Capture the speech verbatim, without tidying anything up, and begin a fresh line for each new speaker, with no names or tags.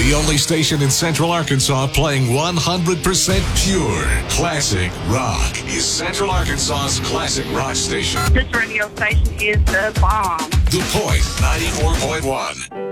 The only station in Central Arkansas playing one hundred percent pure classic rock is Central Arkansas's classic rock station.
This radio station is the bomb.
The Point ninety-four point one.